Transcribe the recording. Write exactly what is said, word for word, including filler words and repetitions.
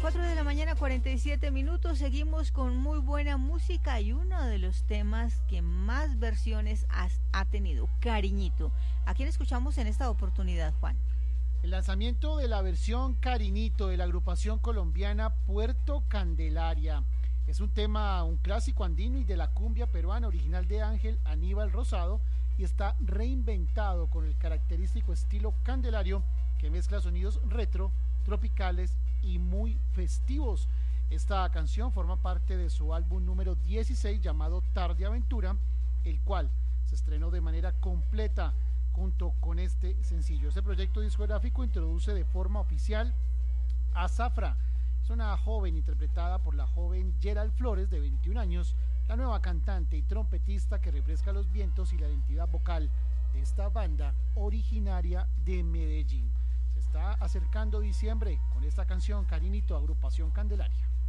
cuatro de la mañana, cuarenta y siete minutos. Seguimos con muy buena música y uno de los temas que más versiones has, ha tenido, Cariñito. ¿A quién escuchamos en esta oportunidad, Juan? El lanzamiento de la versión Cariñito de la agrupación colombiana Puerto Candelaria. Es un tema, un clásico andino y de la cumbia peruana, original de Ángel Aníbal Rosado, y está reinventado con el característico estilo candelario que mezcla sonidos retro, tropicales y muy festivos. Esta canción forma parte de su álbum número dieciséis llamado Tarde Aventura, el cual se estrenó de manera completa junto con este sencillo. Este proyecto discográfico introduce de forma oficial a Zafra. Es una joven interpretada por la joven Gerald Flores, de veintiún años, la nueva cantante y trompetista que refresca los vientos y la identidad vocal de esta banda originaria de Medellín. Se está acercando diciembre con esta canción, Cariñito, agrupación Candelaria.